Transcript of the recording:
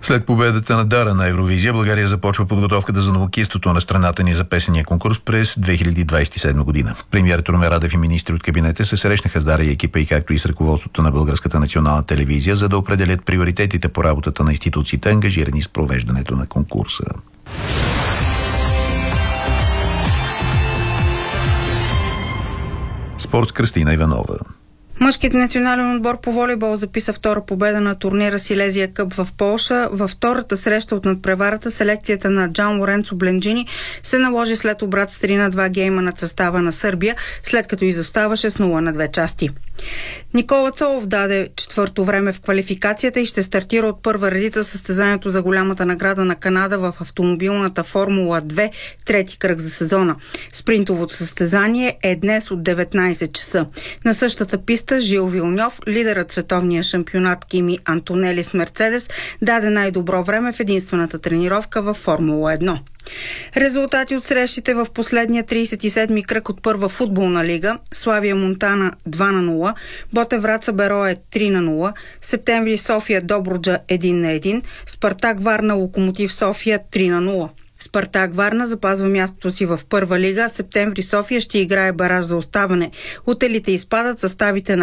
След победата на Дара на Евровизия, България започва подготовката за домакинството на страната ни за песения конкурс през 2027 година. Премиер Румен Радев и министри от кабинета се срещнаха с Дара и екипа, и както и с ръководството на Българската национална телевизия, за да определят приоритетите по работата на институциите, ангажирани с провеждането на конкурса. Спорт с Кристина Иванова. Мъжкият национален отбор по волейбол записа втора победа на турнира Силезия Къп в Полша. Във втората среща от надпреварата селекцията на Джан Лоренцо Бленджини се наложи след обрат с 3-2 гейма над състава на Сърбия, след като изоставаше с 0 на 2 части. Никола Цолов даде четвърто време в квалификацията и ще стартира от първа редица състезанието за голямата награда на Канада в автомобилната Формула 2, трети кръг за сезона. Спринтовото състезание е днес от 19 часа. На същата писта Жил Вилньов, лидерът световния шампионат Кими Антонели с Мерцедес, даде най-добро време в единствената тренировка във Формула 1. Резултати от срещите в последния 37-ми кръг от първа футболна лига: Славия Монтана 2-0, Ботев Враца Берое 3-0, Септември София Добруджа 1-1, Спартак Варна Локомотив София 3-0. Спартак Варна запазва мястото си в първа лига, а Септември София ще играе бараж за оставане. От елите изпадат съставите на